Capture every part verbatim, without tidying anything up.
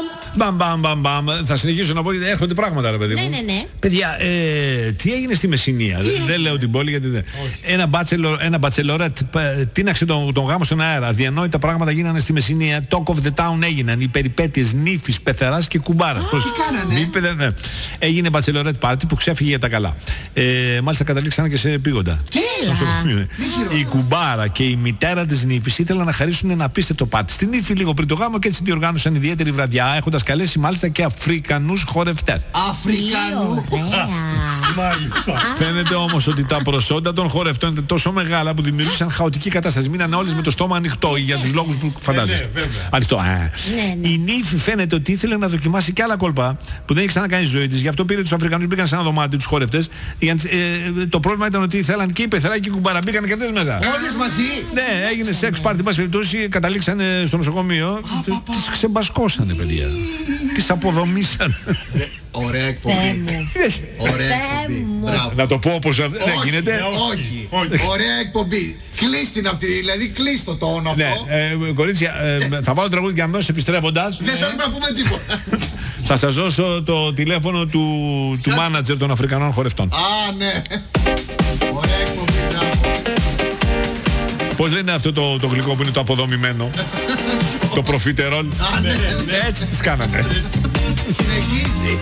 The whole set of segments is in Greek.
Μπαμ, μπαμ, μπαμ, μπαμ. Θα συνεχίσω να πω ότι έρχονται πράγματα, ρε παιδί μου. Ναι, ναι, ναι. Παιδιά, ε, τι έγινε στη Μεσσηνία. Δεν, δεν λέω την πόλη γιατί δεν. Ένα, μπάτσελο, ένα μπατσελορέτ τίναξε τον, τον γάμο στον αέρα. Αδιανόητα πράγματα γίνανε στη Μεσσηνία. Talk of the town έγιναν. Οι περιπέτειες νύφης, πεθεράς και κουμπάρα. Τι κάνανε. Νύφη, παιδε, ναι. Έγινε μπατσελορέτ πάρτι που ξέφυγε για τα καλά. Ε, μάλιστα καταλήξαν και σε επίγοντα. Η κουμπάρα και η μητέρα της νύφης ήθελαν να χαρίσουν ένα απίστευτο πάρτι στην νύφη λίγο πριν το γάμο και έτσι διοργάνωσαν ιδιαίτερη βραδιά, έχοντας καλέσει μάλιστα και Αφρικανούς χορευτές. Αφρικανού! Μάλιστα. Φαίνεται όμως ότι τα προσόντα των χορευτών ήταν τόσο μεγάλα που δημιουργήσαν χαοτική κατάσταση. Μείναν όλες με το στόμα ανοιχτό για τους λόγους που φαντάζεστε. Ανοιχτό. Η νύφη φαίνεται ότι ήθελε να δοκιμάσει και άλλα κόλπα που δεν είχε ξανακάνει ζωή της. Γι' αυτό πήρε τους Αφρικανούς, μπήκαν σε ένα δωμάτιο τους χορευτές. Το πρόβλημα ήταν ότι ήθελαν και οι πεθερά και οι κουμπάρα. Μπήκαν και αυτές μέσα. Όλες μαζί. Ναι, έγινε σεξ πάρτι, πάση περιπτώσει, καταλήξανε στο νοσοκομείο. Τις ξεμπασκώσανε, παιδιά. Τις αποδομήσαν. Ωραία εκπομπή. Ωραία εκπομπή. Να το πω όπως δεν γίνεται. Όχι. Ωραία εκπομπή. Κλείστην αυτή, δηλαδή κλείστο το όνομα αυτό. Ναι, κορίτσια, θα βάλω τραγούδι και αμέσως επιστρέφοντας. Δεν θέλουμε να πούμε τίποτα. Θα σας δώσω το τηλέφωνο του μάνατζερ των Αφρικανών χορευτών. Α, ναι. Ωραία εκπομπή, μπράβο. Πώς λένε αυτό το, το γλυκό που είναι το αποδομημένο? Το προφιτερόλ. Α, ναι, ναι. Έτσι τις κάνανε. Συνεχίζει.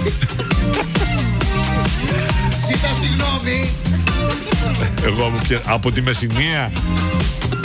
Ζήτα συγγνώμη. Εγώ από τη Μεσσηνία.